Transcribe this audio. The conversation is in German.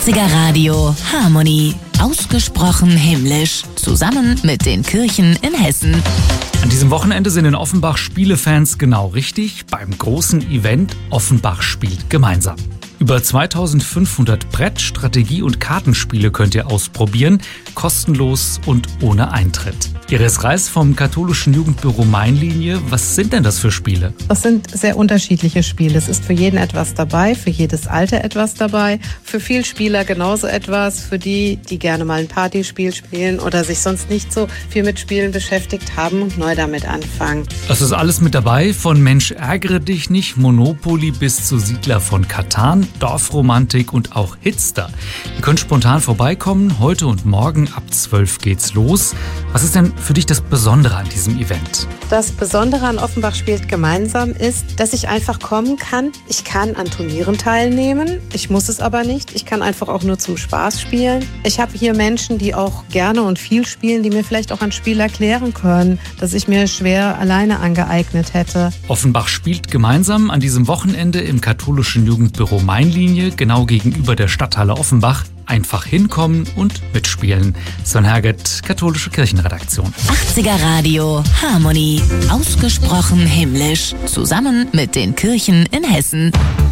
80er Radio Harmonie. Ausgesprochen himmlisch. Zusammen mit den Kirchen in Hessen. An diesem Wochenende sind in Offenbach Spielefans genau richtig beim großen Event Offenbach spielt gemeinsam. Über 2500 Brett-, Strategie- und Kartenspiele könnt ihr ausprobieren, kostenlos und ohne Eintritt. Iris Reis vom katholischen Jugendbüro Mainlinie, was sind denn das für Spiele? Das sind sehr unterschiedliche Spiele. Es ist für jeden etwas dabei, für jedes Alter etwas dabei, für Vielspieler genauso etwas, für die gerne mal ein Partyspiel spielen oder sich sonst nicht so viel mit Spielen beschäftigt haben und neu damit anfangen. Das ist alles mit dabei, von Mensch ärgere dich nicht, Monopoly bis zu Siedler von Catan, Dorfromantik und auch Hitster. Ihr könnt spontan vorbeikommen, heute und morgen ab 12 geht's los. Was ist denn für dich das Besondere an diesem Event? Das Besondere an Offenbach spielt gemeinsam ist, dass ich einfach kommen kann. Ich kann an Turnieren teilnehmen, ich muss es aber nicht. Ich kann einfach auch nur zum Spaß spielen. Ich habe hier Menschen, die auch gerne und viel spielen, die mir vielleicht auch ein Spiel erklären können, das ich mir schwer alleine angeeignet hätte. Offenbach spielt gemeinsam an diesem Wochenende im katholischen Jugendbüro Mainlinie, genau gegenüber der Stadthalle Offenbach. Einfach hinkommen und mitspielen. Sven Herget, Katholische Kirchenredaktion. 80er Radio Harmonie. Ausgesprochen himmlisch. Zusammen mit den Kirchen in Hessen.